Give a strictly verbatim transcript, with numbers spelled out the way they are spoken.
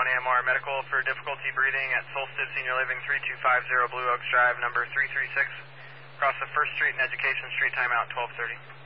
one A M R medical for difficulty breathing at Solstice Senior Living three two five zero Blue Oaks Drive, number three three six, across the First Street and Education Street, timeout twelve thirty.